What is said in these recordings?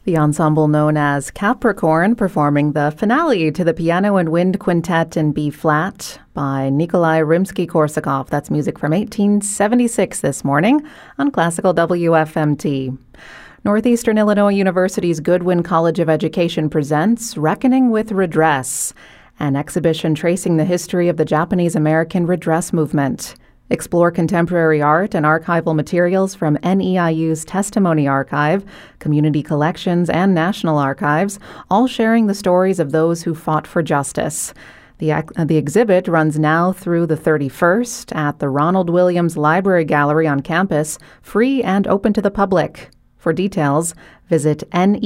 The ensemble known as Capricorn performing the finale to the Piano and Wind Quintet in B-flat by Nikolai Rimsky-Korsakov. That's music from 1876 this morning on Classical WFMT. Northeastern Illinois University's Goodwin College of Education presents Reckoning with Redress, an exhibition tracing the history of the Japanese-American redress movement. Explore contemporary art and archival materials from NEIU's Testimony Archive, Community Collections, and National Archives, all sharing the stories of those who fought for justice. The exhibit runs now through the 31st at the Ronald Williams Library Gallery on campus, free and open to the public. For details, visit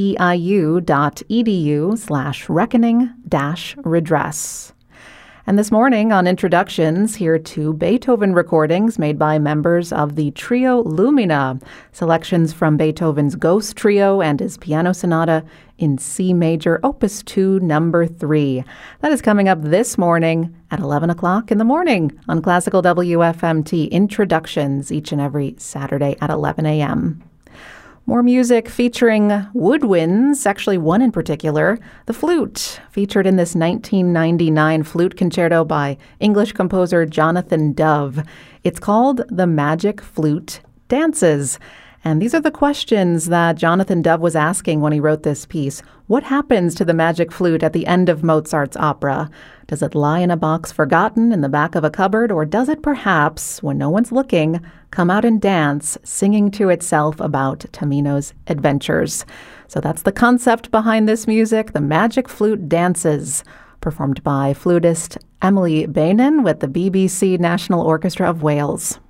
neiu.edu/reckoning-redress. And this morning on Introductions, here two Beethoven recordings made by members of the Trio Lumina, selections from Beethoven's Ghost Trio and his Piano Sonata in C Major, Opus 2, Number 3. That is coming up this morning at 11 o'clock in the morning on Classical WFMT. Introductions each and every Saturday at 11 a.m. More music featuring woodwinds, actually one in particular, the flute, featured in this 1999 flute concerto by English composer Jonathan Dove. It's called The Magic Flute Dances. And these are the questions that Jonathan Dove was asking when he wrote this piece. What happens to the magic flute at the end of Mozart's opera? Does it lie in a box forgotten in the back of a cupboard, or does it perhaps, when no one's looking, come out and dance, singing to itself about Tamino's adventures? So that's the concept behind this music, The Magic Flute Dances, performed by flutist Emily Beynon with the BBC National Orchestra of Wales.